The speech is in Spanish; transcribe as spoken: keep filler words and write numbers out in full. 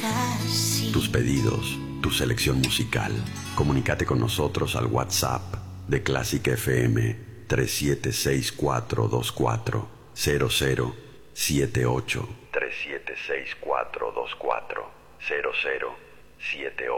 Tus pedidos, tu selección musical. Comunícate con nosotros al WhatsApp de Clásica F M tres siete seis cuatro dos cuatro cero cero siete ocho. tres siete seis cuatro dos cuatro cero cero siete ocho.